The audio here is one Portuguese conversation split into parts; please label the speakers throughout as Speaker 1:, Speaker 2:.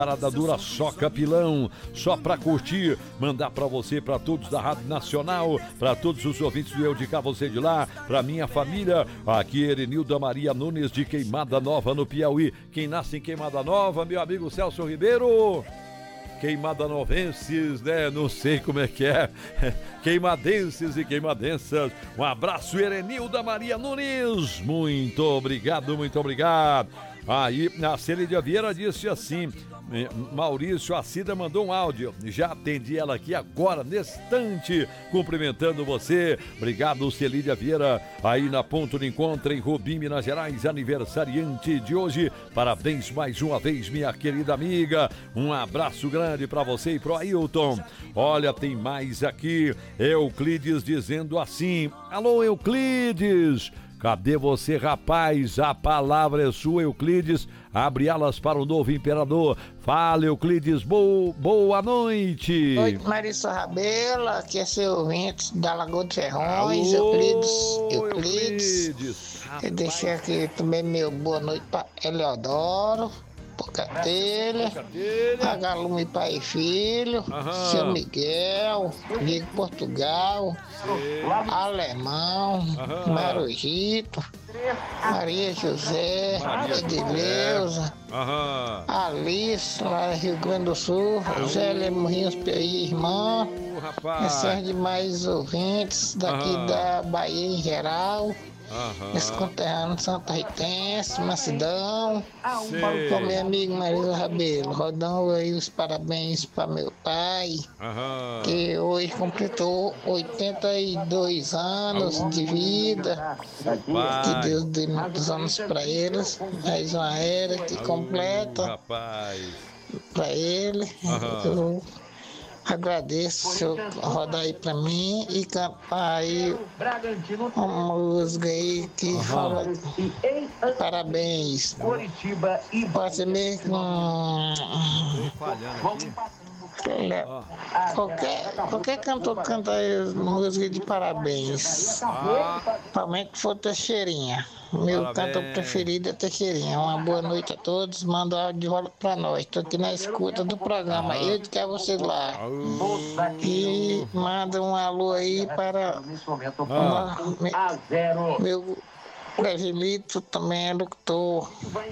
Speaker 1: Parada dura só capilão, só pra curtir, mandar pra você, pra todos da Rádio Nacional, pra todos os ouvintes do Eu de Cá, você de lá, pra minha família, aqui Erenilda Maria Nunes de Queimada Nova no Piauí. Quem nasce em Queimada Nova, meu amigo Celso Ribeiro? Queimada Novenses, né? Não sei como é que é. Queimadenses e queimadensas. Um abraço, Erenilda Maria Nunes. Muito obrigado, muito obrigado. Aí, a Celídia Vieira disse assim: Maurício, a Cida mandou um áudio. Já atendi ela aqui agora, nesse instante, cumprimentando você. Obrigado, Celídia Vieira, aí na Ponto de Encontro, em Rubim, Minas Gerais, aniversariante de hoje. Parabéns mais uma vez, minha querida amiga. Um abraço grande pra você e pro Ailton. Olha, tem mais aqui. Euclides dizendo assim: alô, Euclides. Cadê você, rapaz? A palavra é sua, Euclides. Abre alas para o novo imperador. Fala, Euclides. Boa noite.
Speaker 2: Oi, Marissa Rabela, aqui é seu ouvinte da Lagoa dos Ferrões. Euclides. Eu deixei aqui também meu boa noite para Eleodoro, Pocatelha, Agalume Pai e Filho, Seu Miguel, Diego Portugal, Alemão, Marujito, Maria José, Edileuza, Alice, lá Rio Grande do Sul, Zélia Morrinhos Piauí, irmã, esses demais ouvintes daqui da Bahia em geral. Esse conterrâneo Santa Ritense, Macidão, com meu amigo Marisa Rabelo, rodando aí os parabéns para meu pai, que hoje completou 82 anos de vida. Que Deus dê muitos anos para eles, mais uma era que completa para ele. Eu agradeço o senhor rodar aí pra mim e cantar aí uma música aí que fala parabéns. Pode ser mesmo qualquer cantor canta música de parabéns. Principalmente for Teixeirinha. Meu cantor preferido é Teixeirinha. Uma boa noite a todos. Manda o áudio de volta pra nós. Tô aqui na escuta do programa. Eu de cá, você lá. E manda um alô aí para meu Brasilito, também é locutor.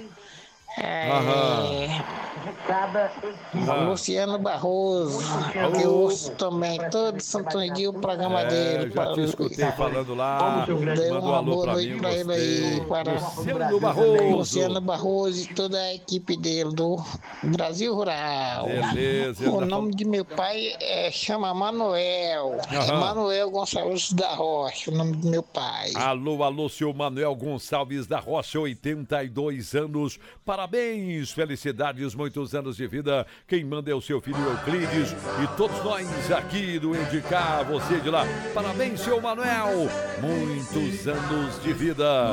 Speaker 2: Luciano Barroso, que eu ouço também todo santo dia o programa dele.
Speaker 1: Já te escutei falando lá.
Speaker 2: Dei uma boa noite pra ele aí, para Luciano Barroso e toda a equipe dele do Brasil Rural.
Speaker 1: Beleza.
Speaker 2: O nome de meu pai chama Manuel. Manuel Gonçalves da Rocha, o nome do meu pai.
Speaker 1: Alô, seu Manuel Gonçalves da Rocha, 82 anos. Parabéns, felicidades, muitos anos de vida. Quem manda é o seu filho Euclides e todos nós aqui do Indicar, você de lá. Parabéns, seu Manuel. Muitos anos de vida.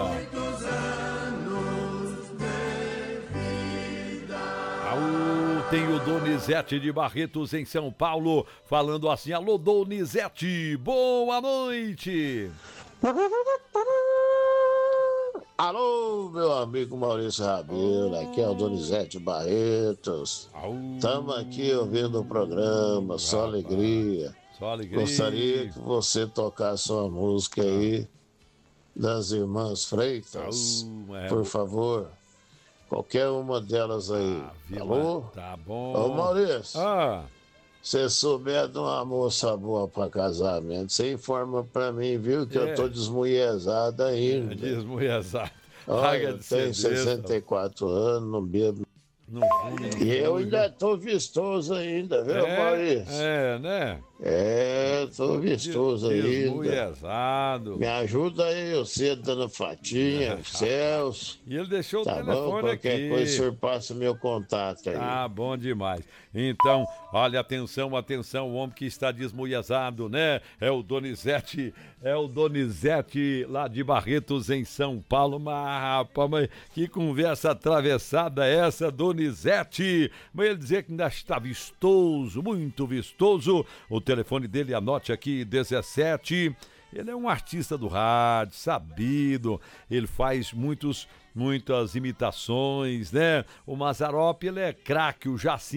Speaker 1: Tem o Donizete de Barretos em São Paulo falando assim: alô, Donizete, boa noite.
Speaker 3: Alô, meu amigo Maurício Rabelo, aqui é o Donizete Barretos. Estamos aqui ouvindo o programa, só alegria. Gostaria que você tocasse uma música aí das Irmãs Freitas, por favor. Qualquer uma delas aí. Alô?
Speaker 1: Tá bom.
Speaker 3: Ô, Maurício. Se souber de uma moça boa para casamento, você informa para mim, viu? Que eu tô desmuiezado ainda.
Speaker 1: Desmuiezado.
Speaker 3: Olha, eu tenho 64 anos, não bebo. E eu ainda tô vistoso ainda, viu, Maurício?
Speaker 1: Né?
Speaker 3: Tô vistoso ainda.
Speaker 1: Desmuiezado.
Speaker 3: Me ajuda aí, você, Dona Fatinha, Celso.
Speaker 1: E ele deixou o
Speaker 3: telefone
Speaker 1: bom, qualquer
Speaker 3: aqui. Coisa, o senhor passa o meu contato aí.
Speaker 1: Ah, bom demais. Então, olha, atenção, o homem que está desmuiezado, né? É o Donizete lá de Barretos, em São Paulo. Mas, rapaz, mas que conversa atravessada é essa, Donizete? Mas ele dizer que ainda está vistoso, muito vistoso. O telefone dele, anote aqui, 17 Ele é um artista do rádio, sabido, ele faz muitas imitações, né? O Mazzaropi, ele é craque, o Jacinto